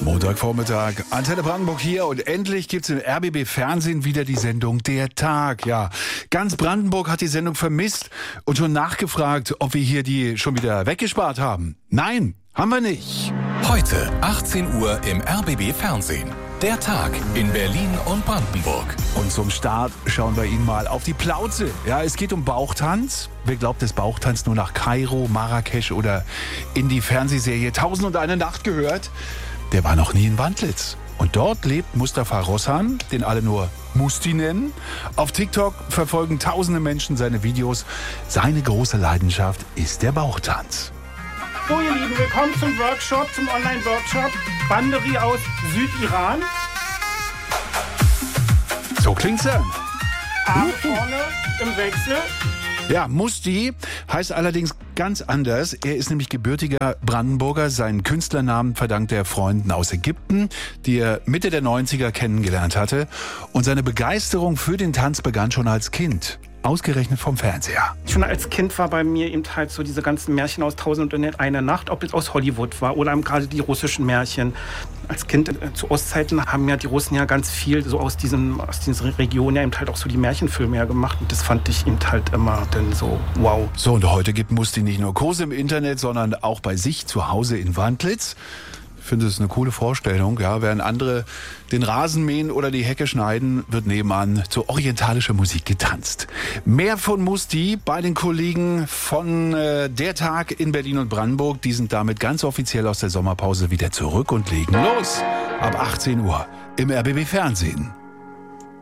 Montagvormittag, Antenne Brandenburg hier und endlich gibt's im RBB Fernsehen wieder die Sendung Der Tag. Ja, ganz Brandenburg hat die Sendung vermisst und schon nachgefragt, ob wir hier die schon wieder weggespart haben. Nein, haben wir nicht. Heute 18 Uhr im RBB Fernsehen. Der Tag in Berlin und Brandenburg. Und zum Start schauen wir Ihnen mal auf die Plauze. Ja, es geht um Bauchtanz. Wer glaubt, dass Bauchtanz nur nach Kairo, Marrakesch oder in die Fernsehserie 1001 Nacht gehört? Der war noch nie in Wandlitz. Und dort lebt Mustafa Rossan, den alle nur Musti nennen. Auf TikTok verfolgen tausende Menschen seine Videos. Seine große Leidenschaft ist der Bauchtanz. So, ihr Lieben, willkommen zum Workshop, zum Online-Workshop Banderi aus Südiran. So klingt's dann. Arme vorne im Wechsel. Ja, Musti heißt allerdings ganz anders. Er ist nämlich gebürtiger Brandenburger. Seinen Künstlernamen verdankt er Freunden aus Ägypten, die er Mitte der 90er kennengelernt hatte. Und seine Begeisterung für den Tanz begann schon als Kind. Ausgerechnet vom Fernseher. Schon als Kind war bei mir eben halt so diese ganzen Märchen aus 1001 Nacht, ob es aus Hollywood war oder gerade die russischen Märchen. Als Kind zu Ostzeiten haben ja die Russen ja ganz viel so aus diesen Regionen ja eben halt auch so die Märchenfilme ja gemacht. Und das fand ich eben halt immer dann so wow. So, und heute gibt Musti nicht nur Kurse im Internet, sondern auch bei sich zu Hause in Wandlitz. Ich finde, das ist eine coole Vorstellung. Ja, während andere den Rasen mähen oder die Hecke schneiden, wird nebenan zu orientalischer Musik getanzt. Mehr von Musti bei den Kollegen von Der Tag in Berlin und Brandenburg. Die sind damit ganz offiziell aus der Sommerpause wieder zurück und legen los. Ab 18 Uhr im RBB Fernsehen.